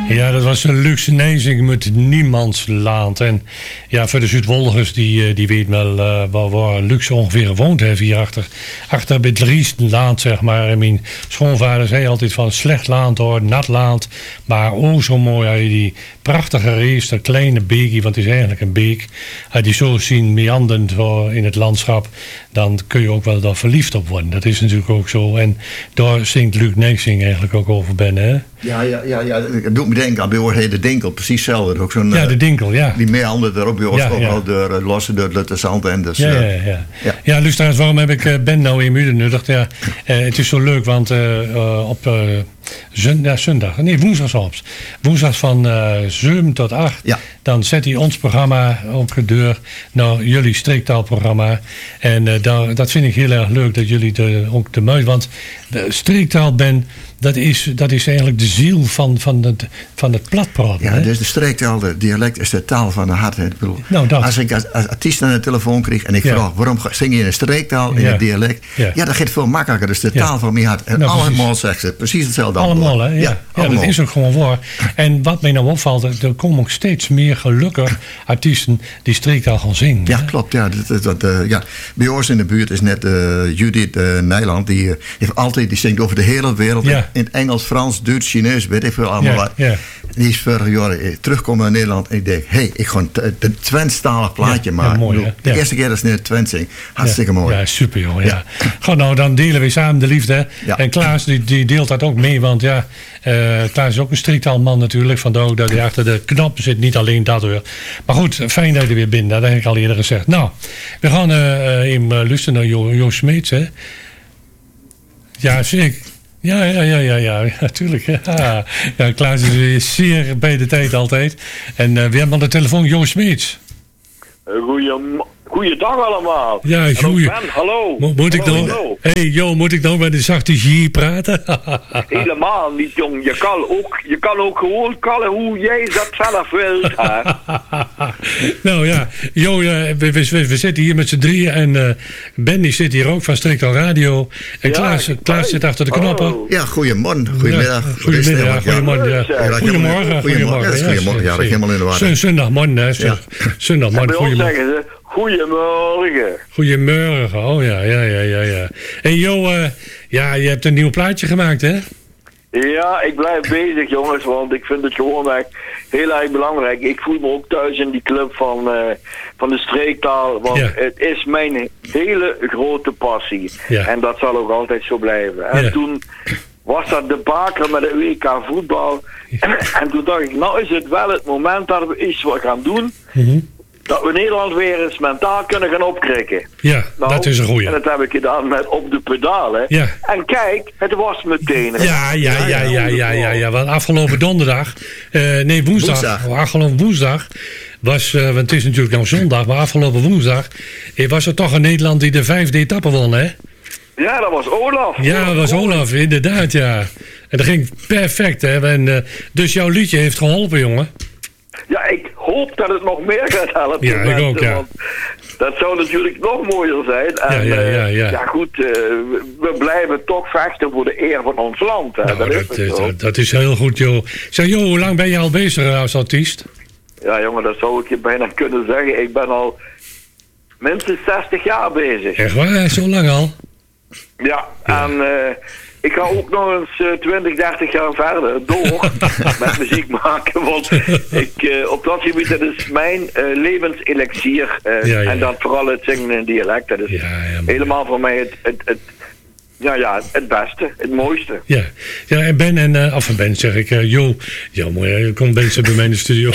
Ja, dat was een luxe Nijzing met Niemandsland. En ja, voor de Zuidwolgers, die weet wel waar luxe ongeveer woont. Hè, hier achter bij Driestenland, zeg maar. En mijn schoonvader zei altijd van slecht land hoor, nat land. Maar oh zo mooi, als je die prachtige rees, dat kleine beekje, want het is eigenlijk een beek. Als je die zo zien meanderen zo in het landschap, dan kun je ook wel daar verliefd op worden. Dat is natuurlijk ook zo. En daar zingt Luc Nijzing eigenlijk ook over Ben, hè? Ja. Dat doet me denken aan bij ons de Dinkel, precies hetzelfde. Ook zo'n, ja, de Dinkel, ja. Die meandert er ook bij ons al door losse door het zand en dus. Ja, luisteraars, waarom heb ik Ben nou in Muiden nuttigd? Ja, het is zo leuk, want op woensdag van 7 tot 8, dan zet hij ons programma op de deur naar jullie streektaalprogramma. En dat vind ik heel erg leuk dat jullie ook de muis, want de streektaal, Ben, dat is eigenlijk de ziel van het platpraten. Ja, dus de streektaal, de dialect is de taal van de hart. Als ik als artiest aan de telefoon kreeg en ik vraag waarom zing je in een streektaal, in het dialect, dat gaat veel makkelijker. Dus de taal van mijn hart. En allemaal zegt ze precies hetzelfde. Allemaal, hè? Ja, dat is ook gewoon waar. En wat mij nou opvalt, er komen ook steeds meer gelukkig artiesten die streektaal gaan zingen. Ja, klopt. Ja. Bij ons in de buurt is net Judith Nijland, die zingt over de hele wereld. Ja. In het Engels, Frans, Duits, Chinees, weet ik veel allemaal. Die is vorig jaar terugkomen naar Nederland en ik denk, ik ga een Twentstalig plaatje maken. Mooi, de eerste keer dat ze in het Twent zingen. Hartstikke mooi. Ja, super joh. Ja. Goed, nou dan delen we samen de liefde. Ja. En Klaas die deelt dat ook mee, want Klaas is ook een streektaalman natuurlijk. Vandaar dat hij achter de knop zit, niet alleen dat hoor. Maar goed, fijn dat je er weer bent, dat heb ik al eerder gezegd. Nou, we gaan even luisteren naar Jo Smeets, hè. Ja, zeker. Ja, natuurlijk. Ja, Klaas is zeer bij de tijd altijd. En we hebben aan de telefoon Jo Smeets. Goeiedag allemaal. Ja, goeie. Hallo. Moet ik nou met de zachte G praten? Helemaal niet, jong. Je kan ook gewoon kallen hoe jij dat zelf wilt. Nou ja, Jo, we zitten hier met z'n drieën en Ben zit hier ook van Streektaal Radio. En Klaas zit achter de knoppen. Oh. Ja, goedemorgen. Goedemiddag. Goedemorgen. Goedemorgen. Ja, dat is helemaal in de war. Zondagmorgen, hè. Zondagmorgen. Goedemorgen. Goedemorgen, oh ja. En Jo, je hebt een nieuw plaatje gemaakt, hè? Ja, ik blijf bezig, jongens, want ik vind het gewoon echt heel erg belangrijk. Ik voel me ook thuis in die club van de streektaal, want het is mijn hele grote passie. Ja. En dat zal ook altijd zo blijven. En toen was dat de baker met de WK voetbal. En toen dacht ik, nou is het wel het moment dat we iets gaan doen. Dat we Nederland weer eens mentaal kunnen gaan opkrikken. Ja, dat is een goeie. En dat heb ik gedaan met Op de Pedalen. Ja. En kijk, het was meteen. Ja. Want afgelopen donderdag, woensdag. Afgelopen woensdag was, want het is natuurlijk nou zondag, maar afgelopen woensdag was er toch een Nederland die de 5e etappe won, hè? Ja, dat was Olaf. Ja, dat was Olaf, inderdaad, ja. En dat ging perfect, hè. En, dus jouw liedje heeft geholpen, jongen. Ja, ik hoop dat het nog meer gaat helpen. Ja, ik ook, ja. Want dat zou natuurlijk nog mooier zijn. En, ja, goed, we blijven toch vechten voor de eer van ons land. Hè. Nou, dat is heel goed, joh. Zeg, joh, hoe lang ben je al bezig als artiest? Ja, jongen, dat zou ik je bijna kunnen zeggen. Ik ben al minstens 60 jaar bezig. Echt waar? Zo lang al? Ja. En ik ga ook nog eens 20, 30 jaar verder door met muziek maken. Want op dat gebied, dat is mijn levenselixier. En dan vooral het zingen in dialect. Dat is helemaal voor mij het beste, het mooiste. Ja, en Ben zeg ik, mooi, komt Ben bij mij in de studio.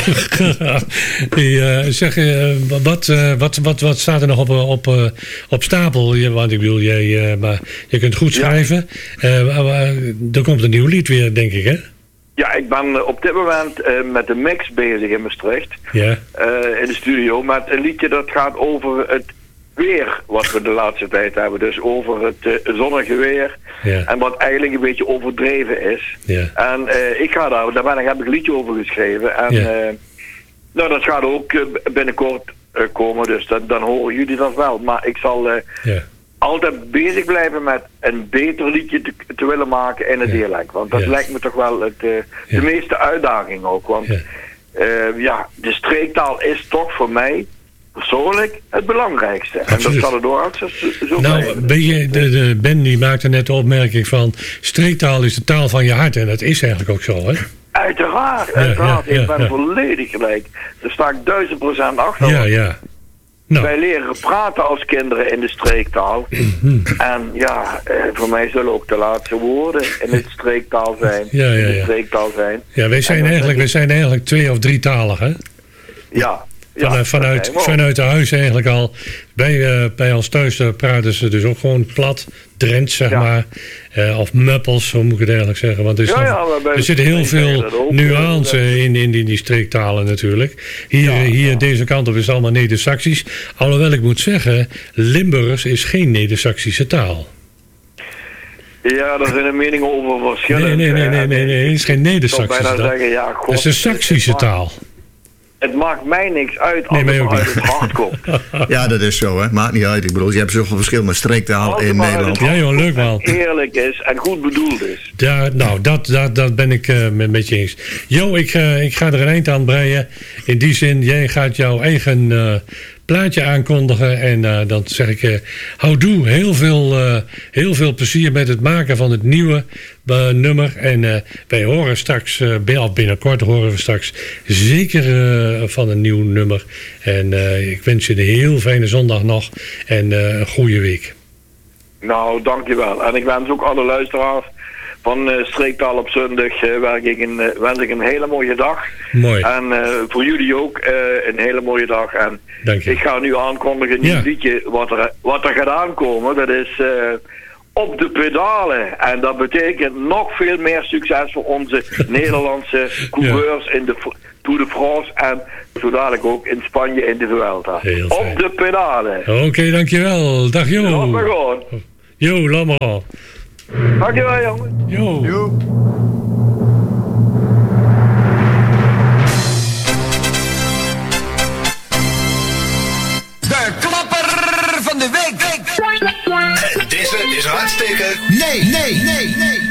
Zeg, wat staat er nog op stapel? Want ik bedoel, je kunt goed schrijven. Er komt een nieuw lied weer, denk ik, hè? Ja, ik ben op dit moment met de mix bezig in Maastricht. Ja. In de studio, met een liedje dat gaat over het weer wat we de laatste tijd hebben. Dus over het zonnige weer. Ja. En wat eigenlijk een beetje overdreven is. Ja. En ik ga daar heb ik een liedje over geschreven. En dat gaat ook binnenkort komen. Dus dan horen jullie dat wel. Maar ik zal altijd bezig blijven met een beter liedje te willen maken in het dialect. Want dat lijkt me toch wel de meeste uitdaging ook. Want de streektaal is toch voor mij persoonlijk het belangrijkste. Absoluut. En dat zal het door artsen zo blijven. Ben die maakte net de opmerking van streektaal is de taal van je hart. En dat is eigenlijk ook zo, hè? Uiteraard. Ik ben volledig gelijk. Daar sta ik 1000% achter. Ja. Nou. Wij leren praten als kinderen in de streektaal. En voor mij zullen ook de laatste woorden in het streektaal zijn. De streektaal zijn. Ja, wij zijn eigenlijk 2 of 3-talig, hè? Ja. Vanuit de huis eigenlijk al. Bij ons thuis praten ze dus ook gewoon plat, Drents, zeg maar. Of Meppels, zo moet ik het eigenlijk zeggen. Want er zitten heel veel nuance in die streektalen natuurlijk. Hier deze kant op is het allemaal Neder-Saxisch. Alhoewel ik moet zeggen, Limburgs is geen Neder-Saxische taal. Ja, daar zijn de meningen over verschillend. Nee, het is geen Neder-Saxische taal. Het is een Saxische taal. Het maakt mij niks uit als het uit het hart komt. Ja, dat is zo, hè. Maakt niet uit. Ik bedoel, je hebt zoveel verschillende streektaal in Nederland. Ja, joh, leuk man. Eerlijk is en goed bedoeld is. Ja, nou, dat ben ik met je eens. Jo, ik ga er een eind aan breien. In die zin, jij gaat jouw eigen plaatje aankondigen. En dan zeg ik, houdoe, heel veel plezier met het maken van het nieuwe nummer. En wij horen straks, binnenkort horen we straks zeker van een nieuw nummer. En ik wens je een heel fijne zondag nog en een goede week. Nou, dankjewel. En ik wens ook alle luisteraars van Streektaal op zondag wens ik een hele mooie dag. Mooi. En voor jullie ook een hele mooie dag. En dank je. Ik ga nu aankondigen een nieuw liedje wat er gaat aankomen. Dat is Op de pedalen. En dat betekent nog veel meer succes voor onze Nederlandse coureurs in de Tour de France. En zo dadelijk ook in Spanje in de Vuelta. Op de pedalen. Oké, dankjewel. Dag Jo. Laat maar gewoon. Jo, laat maar. Dankjewel, jongen. Jo. De klapper van de week. Deze is hartstikke... Nee.